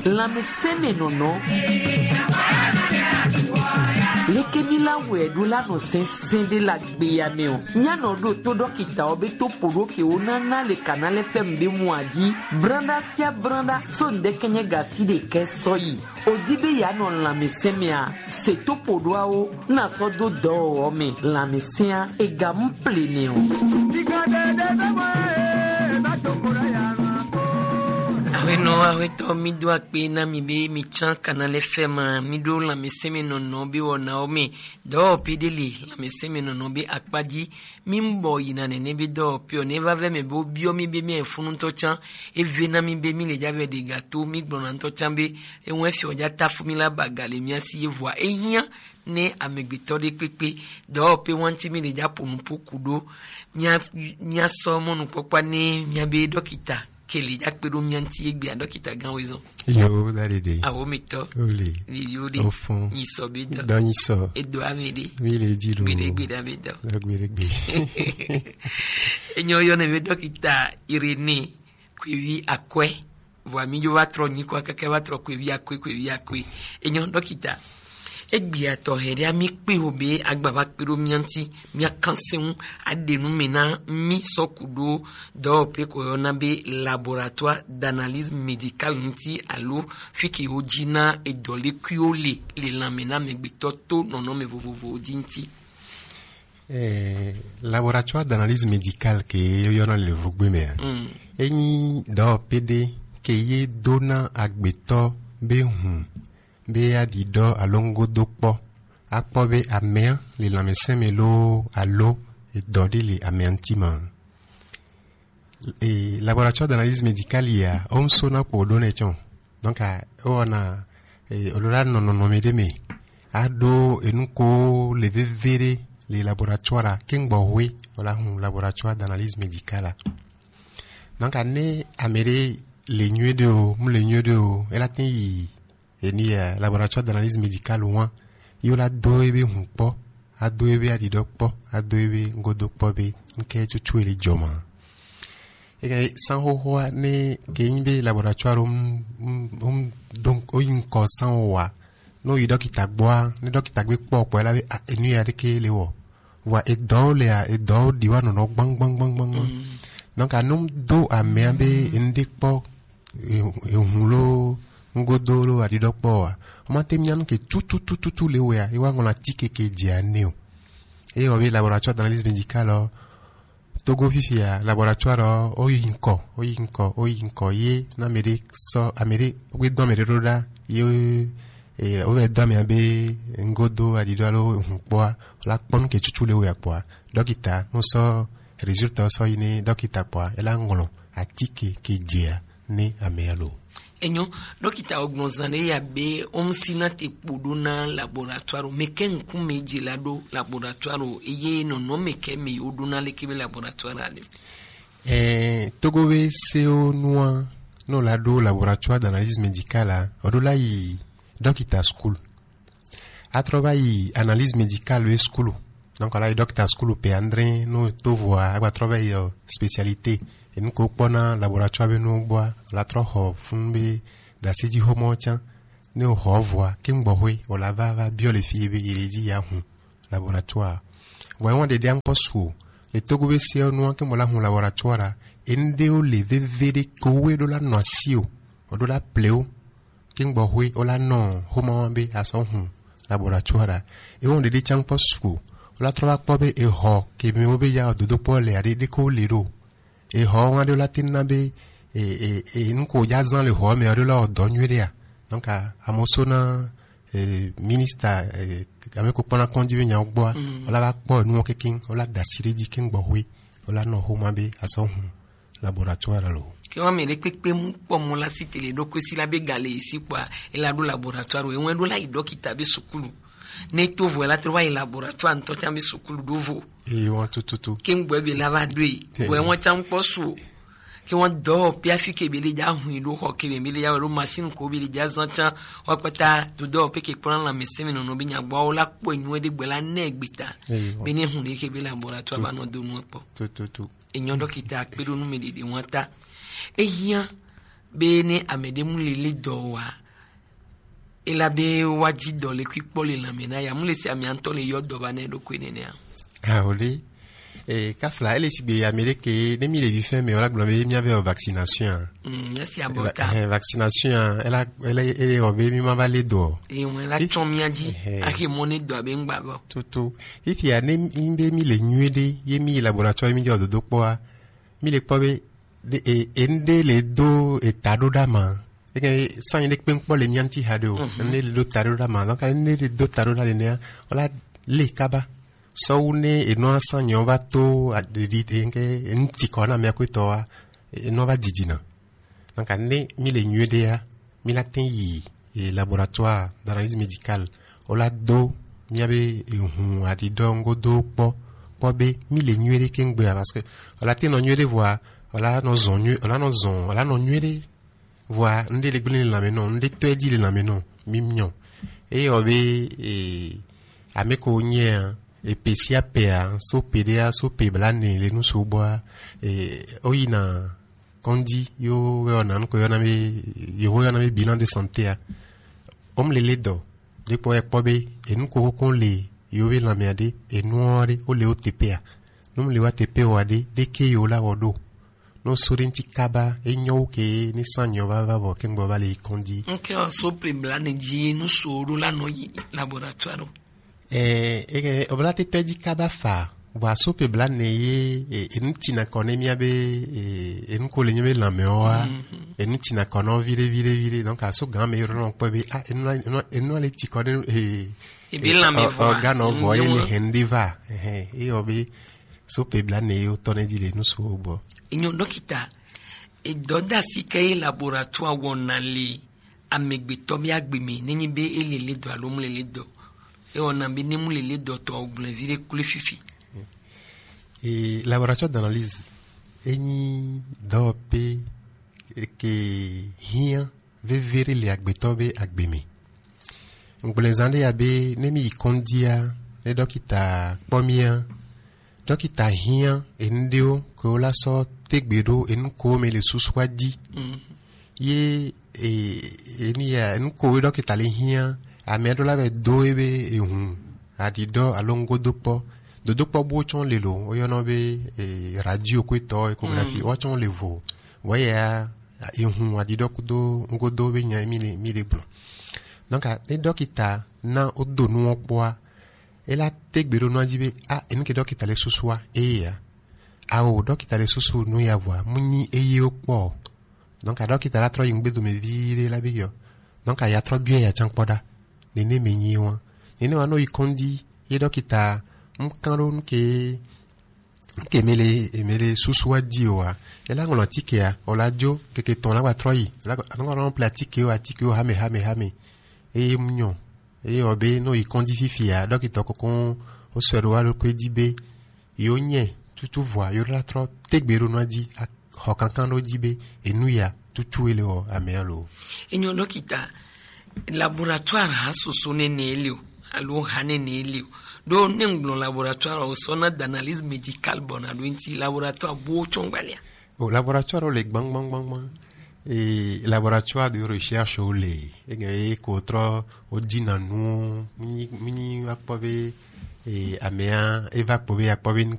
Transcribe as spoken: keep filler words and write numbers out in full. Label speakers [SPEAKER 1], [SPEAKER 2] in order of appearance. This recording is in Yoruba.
[SPEAKER 1] la me seme no no leke mi la we do la no sensen de la gbe ya me o nya no do to dokita obe to poro ke ona na le canal F M be mu aji branda sia branda so de kenye gasi de ke soyi odibe ya no la me seme a se to poro a o na so do do o me la me sia e ga m plene o awe no awe to mi do akpe na mi be mi chan canal F M mi do la me seme no no bi wona o me do pedeli la me seme no no bi akpadi mi mbo yina ne ne bi do pio ne va ve me bo bio mi be mi enfunu to chan e ve na mi be mi le jave de gâteau mi gbona to chan be e won fi oja ta fu mi la bagale mi asi voix e yan ne amegbito de pepe do pe wanti mi le ja ponu pokudo nya nya so mo nu popa ne nya be dokita kele jak pedo mianti egbe adokita gan wezon
[SPEAKER 2] yo dalide
[SPEAKER 1] awo mito
[SPEAKER 2] oli
[SPEAKER 1] li yode
[SPEAKER 2] au fond
[SPEAKER 1] ni so bido
[SPEAKER 2] dans ni so
[SPEAKER 1] et do amede
[SPEAKER 2] mi le di lo
[SPEAKER 1] mi le gbe da bido
[SPEAKER 2] gbe le gbe
[SPEAKER 1] enyo yo ne dokita Irene kwevi akwe vo mi yo va tro ni kwa keke va tro kwevi akwe kwevi akwe enyo dokita egbi ato here ami pe obe agbaba pero mianti mi akanseun adenu mena mi sokudo do pe ko na be laboratoire d'analyse médicale nti alo fiki ojina e dole kuole le lamena megbito to nono me vovovo dinti
[SPEAKER 2] eh laboratoire d'analyse médicale ke yo na le vogbe me mm. eni do pede ke ye dona agbeto be hun be a di do alongo do po akpo be amea le la meseme lo allo et do de le ameantima et laboratoire d'analyse médicale ya on sona pour donner chon donc on a et olola non non me de me ado enuko le vevere les laboratoires kengbo we wala un laboratoire d'analyse médicale donc ane amere le nué de mu le nué de elle a tin et ni uh, laboratoire d'analyse médicale ouan yo la do ebe hun po a do ebe a di dok po a do ebe ngodo po be nke chuchu ele joma e ga san ho ho ne ke imbe laboratoire um, um, um donc o yin ko san wa no yi dokita gboa ne dokita gbe po po la be enu ya de ke le wo wa e do le a e do di wa no no gbang gbang gbang gbang mm. donc anum do a me be inde po e, e hun lo ngodolo adidokpo wa omatemian ke tu tu tu tu tu le wea e wa ngona tike ke dianeo e o laboratoire d'analyse médicale togo fifia laboratoire o yinko o yinko o yinko ye na mede so amede we do mede roda ye e o ve do me abe ngodo adidolo hunpo la pon ke tutu le wea po dokita no so résultat so yini dokita po ela ngolo atike ke dia ne amealo
[SPEAKER 1] enyo dokita ogbonzane ya be omsina te podona laboratoire meken kume jilado laboratoire eye no no meke me odona lekebe laboratoire ale
[SPEAKER 2] eh togo we seo noa no lado laboratoire d'analyse médicale odola yi dokita school atroba yi analyse médicale school donc là docteur school pe André no to voa agba travail spécialité et nous comprenons laboratoire be no boa la troho fumbe da siji homo chan ne o voa kimbo hoi o la va va biologie be il dit ya hu laboratoire voyons de dem posu le togo be se no ke mo la hu laboratoire ende o le vevere ko we do la nosio o do la pleo kimbo hoi o la no homo be aso hu laboratoire et on de de chan posu la trova pobe e ho ke me obe ya do do pole ari de ko lero e ho nga de la tinnabe e e e nko ya zan le ho me ari la do nyuria donc a amosona e minister e ame ko pona kondibe nya ogbo la ba po nu ke kin la dasire di kin gbo wi la no ho ma be aso hu laboratoire lo
[SPEAKER 1] ke wa me le pepe mu po mo la sitele do ko si la be gale isi kwa e la do laboratoire e won do la idokita be sukulu ne to voilà trouver un laboratoire en tant que sukulu dovo
[SPEAKER 2] e won tout tout tout
[SPEAKER 1] king bebe lava dui we won chan posu ki won do pia fike bele ja hu do ho ke bele ya ro machine ko bele ja zancha o pata to do pe ke pran la meseme no no bi nya gbo la po enyu de gbela na egbita be ni hu ni ke be laboratoire ba no do nu po
[SPEAKER 2] tout tout tout
[SPEAKER 1] enyo dokita akpedo nu medede won ta eyan be ne amede mu lele do wa ela be waji do le kwikpo le la mena ya mu le si ami anto le yodo ba ne do kwenene a
[SPEAKER 2] ah oli et kafla elle si be amede ke ne mi le vi fait mais on la glombe mi avait vaccination
[SPEAKER 1] mm yes abota
[SPEAKER 2] vaccination elle a elle est obe mi ma vale do
[SPEAKER 1] e won la chomia ji ake moni do be ngba go
[SPEAKER 2] tutu iti ya ne imbe mi le nyuede ye mi laboratoire mi do do po mi le pobe de ende le do etado dama e san ile pen po le mianti hado ne le do tado dama donc ne le do tado la ne ola le kaba so ne e no san yo va to a de nke nti kona me akwito a e no va didina donc ne mi le nyuede ya mi la ten yi e laboratoire d'analyse médicale ola do mi abe hu adi dongo do po po be mi le nyuede kengbe parce que ola ten no nyuede voix voilà nos onnu voilà nos on voilà nos nuere voix ndé le glin la menon ndé to di le la menon mimyon et obe e ameko nye e pesia pea so pedea so peblane le nu so boa e oina kondi yo ona nko yo na me yo yo na me bilan de santé a om le ledo de po e pobe e nu ko kon le yo be la meade e noire o le o tepea num le wa tepe o ade de ke yo la odo no sorinti kaba enyo ke ni sanyo va va vo kengo va le kondi
[SPEAKER 1] nke o so peblane ji nu soro la no laboratoire
[SPEAKER 2] eh eh oblate te di kaba fa wa so peblane ye entina konemia be e nko le nyebe la meoa entina kono vire vire vire donc aso grand me yoro no pobe ah eno eno le ti kono e
[SPEAKER 1] e be la me vo
[SPEAKER 2] organo vo ye le hendiva eh e obi so peblane yo tone di le nu so bo
[SPEAKER 1] inyo dokita e doda sika e laboratoire wonale amegbeto bi agbemi nini be elele do alomu lele do e wona bi nemu lele do to ogblen vire kule fifi
[SPEAKER 2] et laboratoire d'analyse eni do pe ke hia ve vere le agbeto be agbemi ngbelezande abe nemi kondia le dokita pomia dokita hia endio ko la so tegbedo en ko me le suswadi mm. ye e eni ya en ko dokita le hia amedo la be do ebe ehun adido alongo dopo do dopo bo chon le lo o yo no be e radio ko to échographie o chon le vo waya ehun adido ko do ngodo be nya mi le mi le blo donc le dokita na odo nu opo ela tegbero no ajibe a enke dokita le suswa eya a o dokita le susu no ya voix muni eye opo donc a dokita la tro yingbe do me vire la biyo donc a ya tro bien ya chanpoda ne ne menyi wa ne wa no ikondi ye dokita mkaro nke nke mele mele suswa diwa ela ngolo tikia olajo keke ton la wa tro yi la ngolo platique o atike o hame hame hame e mnyo e obe no ikondi fifia dokita kokon o sero wa lo kwedibe yo nye tutu voix yo la tro tegbero no di hokankan no dibe enuya tutu ele o amealo
[SPEAKER 1] enyo dokita laboratoire ha soso ne nelio alo hane nelio do nenglo laboratoire o sona d'analyse médicale bona do inti laboratoire bo chongbalia
[SPEAKER 2] o laboratoire o le bang bang bang bang et laboratoire de recherche o le e ko tro o dina nu mini mini apove e amea eva pove apove